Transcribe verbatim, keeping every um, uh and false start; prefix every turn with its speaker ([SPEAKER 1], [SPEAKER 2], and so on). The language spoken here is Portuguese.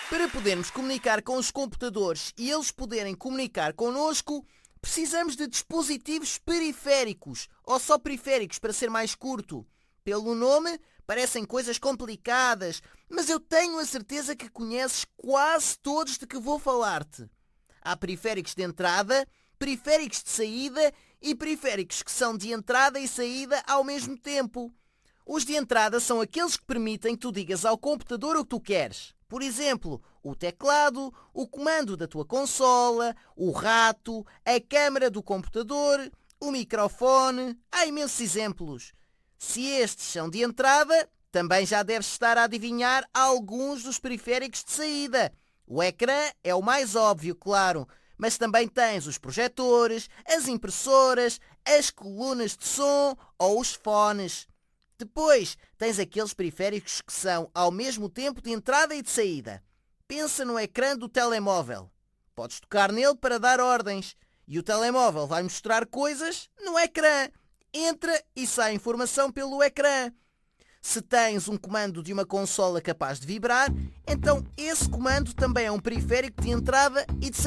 [SPEAKER 1] Para podermos comunicar com os computadores e eles poderem comunicar connosco, precisamos de dispositivos periféricos, ou só periféricos para ser mais curto. Pelo nome, parecem coisas complicadas, mas eu tenho a certeza que conheces quase todos de que vou falar-te. Há periféricos de entrada, periféricos de saída e periféricos que são de entrada e saída ao mesmo tempo. Os de entrada são aqueles que permitem que tu digas ao computador o que tu queres. Por exemplo, o teclado, o comando da tua consola, o rato, a câmara do computador, o microfone. Há imensos exemplos. Se estes são de entrada, também já deves estar a adivinhar alguns dos periféricos de saída. O ecrã é o mais óbvio, claro, mas também tens os projetores, as impressoras, as colunas de som ou os fones. Depois, tens aqueles periféricos que são ao mesmo tempo de entrada e de saída. Pensa no ecrã do telemóvel. Podes tocar nele para dar ordens e o telemóvel vai mostrar coisas no ecrã. Entra e sai informação pelo ecrã. Se tens um comando de uma consola capaz de vibrar, então esse comando também é um periférico de entrada e de saída.